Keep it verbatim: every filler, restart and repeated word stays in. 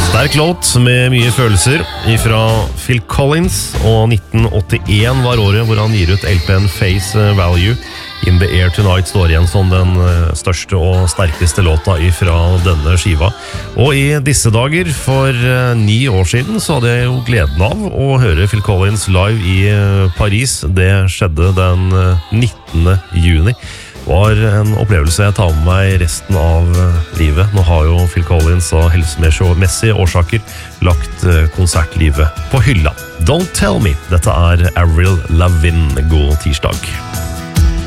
Sterk låt med mye følelser ifra Phil Collins, og nitten åttien var året hvor han gir ut L P-en Face Value. In the Air Tonight står igjen som den største og sterkeste låta ifra denne skiva. Og i disse dager, for ni år siden, så hadde jeg jo gleden av å høre Phil Collins live i Paris. Det skjedde den nittende juni. Var en opplevelse jeg tar med meg resten av livet. Nå har jo Phil Collins av helsemessige årsaker lagt konsertlivet på hylla. Don't Tell Me, dette er Avril Lavigne. God tirsdag.